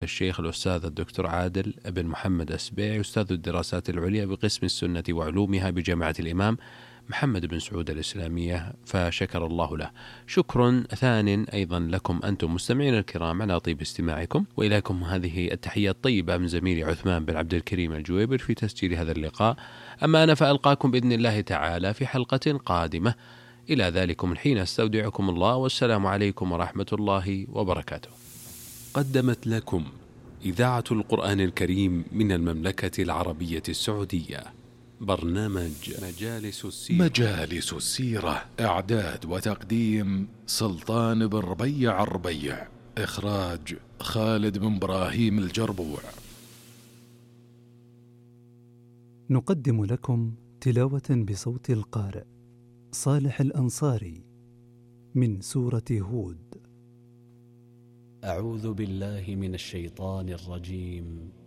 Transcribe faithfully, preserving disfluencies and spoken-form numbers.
الشيخ الأستاذ الدكتور عادل بن محمد السبيعي، أستاذ الدراسات العليا بقسم السنة وعلومها بجامعة الإمام محمد بن سعود الإسلامية، فشكر الله له. شكر ثان أيضا لكم أنتم مستمعين الكرام على طيب استماعكم، وإليكم هذه التحية الطيبة من زميلي عثمان بن عبد الكريم الجويبر في تسجيل هذا اللقاء. أما أنا فألقاكم بإذن الله تعالى في حلقة قادمة. إلى ذلكم الحين استودعكم الله، والسلام عليكم ورحمة الله وبركاته. قدمت لكم إذاعة القرآن الكريم من المملكة العربية السعودية برنامج مجالس السيرة. مجالس السيرة، إعداد وتقديم سلطان بن ربيع الربيع، إخراج خالد بن إبراهيم الجربوع. نقدم لكم تلاوة بصوت القارئ صالح الأنصاري من سورة هود. أعوذ بالله من الشيطان الرجيم.